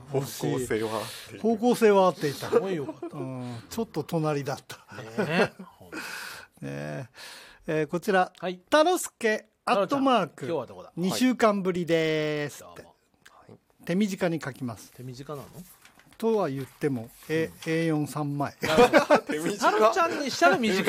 方向性は方向性は合っていた。 すごいよかった。 ちょっと隣だった。 ねこちら、 はい。 タロスケアットマーク今日はどこだ。 2週間ぶりですって、 どうも手短に書きます。 手短なの？ とは言っても、A43 枚。 手タロちゃんにしたら短